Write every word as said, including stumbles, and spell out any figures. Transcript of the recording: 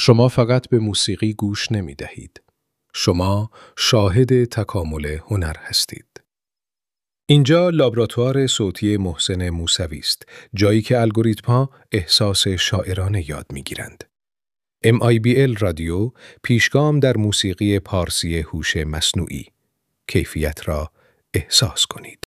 شما فقط به موسیقی گوش نمی دهید. شما شاهد تکامل هنر هستید. اینجا لابراتوار صوتی محسن موسوی است، جایی که الگوریتم‌ها احساس شاعرانه یاد می‌گیرند. ام آی بی ال رادیو پیشگام در موسیقی پارسی هوش مصنوعی. کیفیت را احساس کنید.